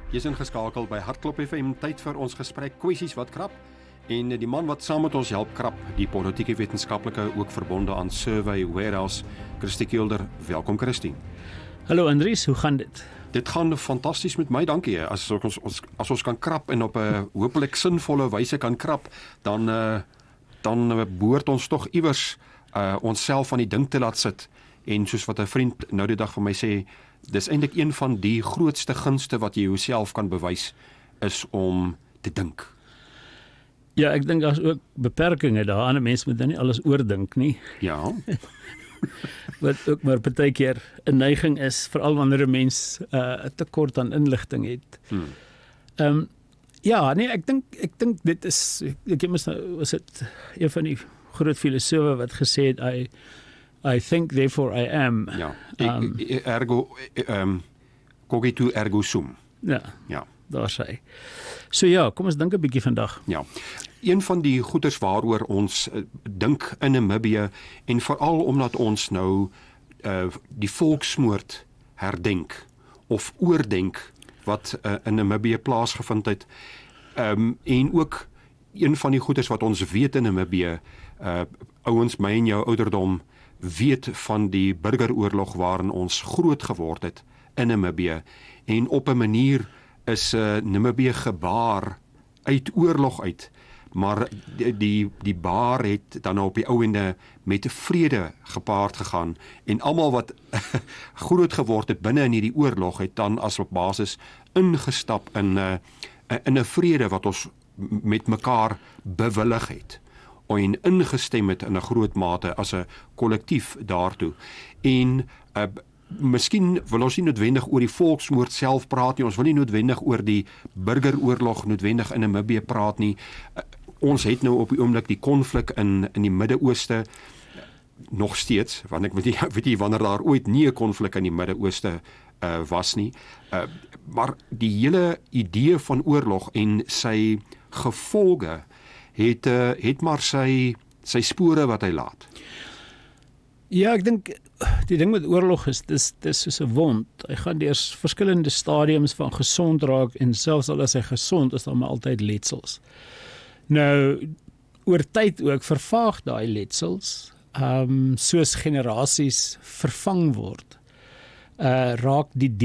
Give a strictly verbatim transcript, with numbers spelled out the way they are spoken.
Jy's ingeskakel by Hartklop F M, tyd vir ons gesprek kwessies wat krap. En die man wat saam met ons help krap, die politieke wetenskaplike, ook verbonde aan Survey Warehouse, Christie Kilder. Welkom Christie. Hallo Andries, hoe gaan dit? Dit gaan fantasties met my, dankie. As ons, ons, as ons kan krap en op 'n hopelik sinvolle wyse kan krap, dan uh, dan behoort ons tog iewers uh, onsself aan die ding te laat sit. En soos wat 'n vriend nou die dag van my sê, dis eintlik een van die grootste gunste wat jy jouself kan bewys, is om te dink. Ja, ek dink daar's ook beperkings daar. Ander mense moet dan nie alles oordink nie. Ja. Wat ook maar baie keer 'n neiging is, veral wanneer 'n mens 'n uh, tekort aan inligting het. Hmm. Ehm um, ja, nee, ek dink ek dink dit is ek het mos was dit een van die groot filosofe wat gesê het I I think therefore I am. Ja. Um, ergo um, cogito ergo sum. Ja. Ja. Daar sê. So ja, kom ons dink 'n bietjie vandag. Ja. Een van die goeders waaroor ons uh, dink in Namibië, en veral omdat ons nou uh, die volksmoord herdenk of oordenk wat uh, in Namibië plaasgevind het, um, en ook een van die goeders wat ons weet in Namibië, uh, ouens my en jou ouderdom weet van die burgeroorlog waarin ons groot geword het in Namibië, en op 'n manier is uh, Namibië gebaar uit oorlog uit, maar die, die, die baar het dan op die ouende met vrede gepaard gegaan, en almal wat groot geword het binne in hierdie oorlog het dan as op basis ingestap in 'n uh, in 'n vrede wat ons met mekaar bewillig het, en ingestem het in 'n groot mate as 'n kollektief daartoe. En uh, miskien wil ons nie noodwendig oor die volksmoord self praat nie, ons wil nie noodwendig oor die burgeroorlog noodwendig in Namibië praat nie. Uh, ons het nou op die oomblik die konflik in in die Midde-Ooste nog steeds, want ek weet nie, weet nie wanneer daar ooit nie 'n konflik in die Midde-Ooste uh, was nie. Uh, maar die hele idee van oorlog en sy gevolge het uh, het maar sy sy spore wat hy laat. Ja, ek dink die ding met oorlog is dis dis soos 'n wond. Hy gaan deur verskillende stadiums van gesond raak, en selfs al is hy gesond, is daar maar altyd letsels. Nou oor tyd ook vervaag daai letsels, ehm um, soos generasies vervang word. Uh raak die